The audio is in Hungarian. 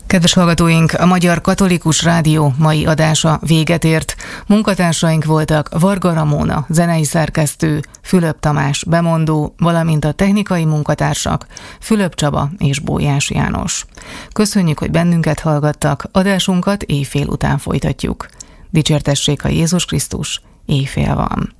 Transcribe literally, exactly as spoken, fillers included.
Kedves hallgatóink, a Magyar Katolikus Rádió mai adása véget ért. Munkatársaink voltak Varga Ramóna, zenei szerkesztő, Fülöp Tamás, bemondó, valamint a technikai munkatársak, Fülöp Csaba és Bójás János. Köszönjük, hogy bennünket hallgattak, adásunkat éjfél után folytatjuk. Dicsértessék a Jézus Krisztus, éjfél van.